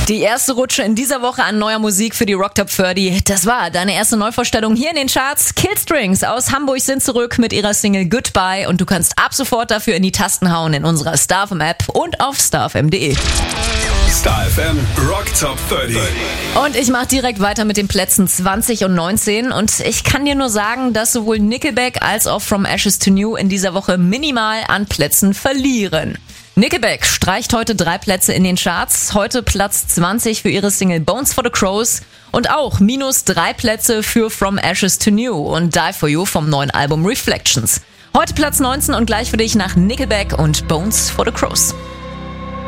Die erste Rutsche in dieser Woche an neuer Musik für die Rock Top 30. Das war deine erste Neuvorstellung hier in den Charts. Killstrings aus Hamburg sind zurück mit ihrer Single Goodbye und du kannst ab sofort dafür in die Tasten hauen in unserer StarFM App und auf starfm.de. StarFM Rock Top 30. Und ich mache direkt weiter mit den Plätzen 20 und 19 und ich kann dir nur sagen, dass sowohl Nickelback als auch From Ashes to New in dieser Woche minimal an Plätzen verlieren. Nickelback streicht heute 3 Plätze in den Charts, heute Platz 20 für ihre Single Bones for the Crows und auch -3 Plätze für From Ashes to New und Die For You vom neuen Album Reflections. Heute Platz 19 und gleich für dich nach Nickelback und Bones for the Crows.